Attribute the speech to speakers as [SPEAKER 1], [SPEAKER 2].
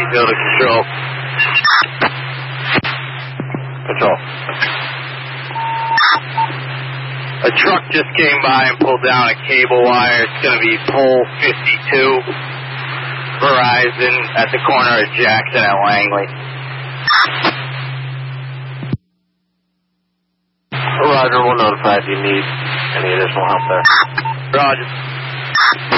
[SPEAKER 1] Field to Control. Control. A truck just came by and pulled down a cable wire. It's going to be pole 52, Verizon, at the corner of Jackson and Langley.
[SPEAKER 2] Roger, we'll notify if you need any additional help there.
[SPEAKER 1] Roger.